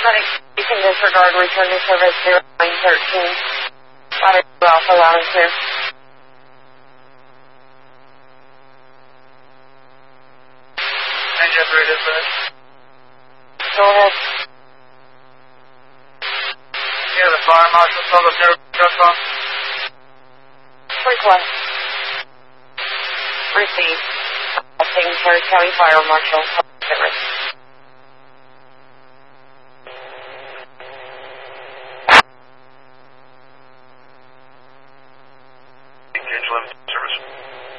Medic, you can disregard return to service 0913. Ladder 2 Alpha loud and clear. Engine 3 dispatch. Go ahead. Yeah, the fire marshal told us never truck on. Request. Received. St. Clair County Fire Marshal.